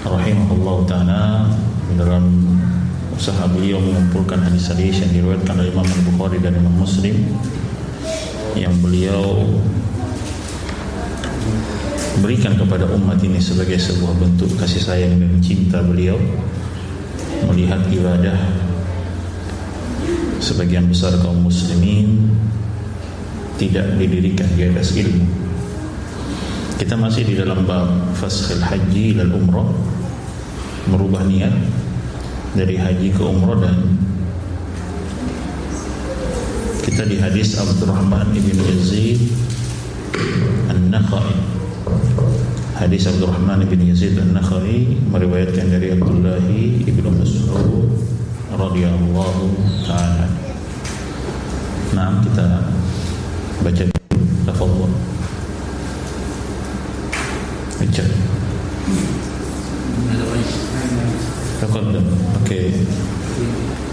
rahimahullah ta'ala dalam usaha beliau mengumpulkan hadis-hadis yang diriwayatkan oleh Imam Al-Bukhari dan Imam Muslim, yang beliau berikan kepada umat ini sebagai sebuah bentuk kasih sayang dan cinta beliau, melihat ibadah sebagian besar kaum muslimin tidak didirikan di atas ilmu. Kita masih di dalam bab faskhil haji ilal umrah, merubah niat dari haji ke umrah, dan kita di hadis Abdurrahman ibn Yazid An-Nakhai. Hadis Abdurrahman ibn Yazid An-Nakhai meriwayatkan dari Abdullah ibn Mas'ud radhiyallahu ta'ala. Nah, kita baca tafadhol. Baca. Tafadhol. Oke.